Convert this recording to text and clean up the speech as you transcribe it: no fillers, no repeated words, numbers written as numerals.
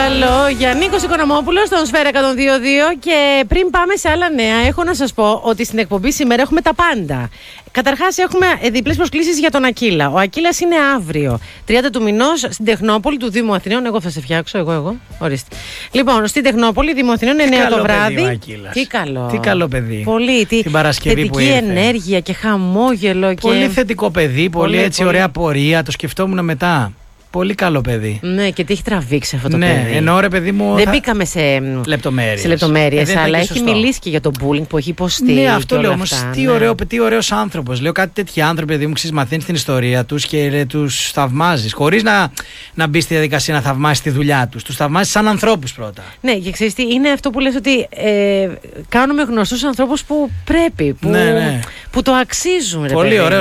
Παρακαλώ, Γιάννικος Οικονομόπουλος στον Σφαίρα 102.2. Και πριν πάμε σε άλλα νέα, έχω να σας πω ότι στην εκπομπή σήμερα έχουμε τα πάντα. Καταρχάς, έχουμε διπλές προσκλήσεις για τον Ακύλα. Ο Ακύλας είναι αύριο, 30 του μηνός, στην Τεχνόπολη του Δήμου Αθηναίων. Εγώ θα σε φτιάξω, εγώ. Ορίστε. Λοιπόν, στην Τεχνόπολη, Δήμου Αθηναίων, 9 το βράδυ. Παιδί, ο Ακύλας. Τι καλό παιδί. Πολύ. Την Παρασκευή θετική που ήρθε. ενέργεια και χαμόγελο. Πολύ θετικό παιδί, πολύ έτσι ωραία πορεία. Το σκεφτόμουν μετά. Πολύ καλό παιδί. Ναι, και τι έχει τραβήξει αυτό το παιδί. Ναι, ενώ ρε παιδί μου. Δεν μπήκαμε σε λεπτομέρειες, αλλά έχει μιλήσει και για το bullying που έχει υποστεί. Ναι, αυτό λέω όμως. Ναι. Τι ωραίος άνθρωπος. Λέω κάτι τέτοιοι άνθρωποι, παιδί μου, μαθαίνεις την ιστορία τους και τους θαυμάζεις. Χωρίς να μπει στη διαδικασία να θαυμάσεις τη δουλειά τους. Τους θαυμάζεις σαν ανθρώπους πρώτα. Ναι, και ξέρεις τι, είναι αυτό που λες ότι κάνουμε γνωστούς ανθρώπους που πρέπει. Που το αξίζουν. Πολύ ωραίο.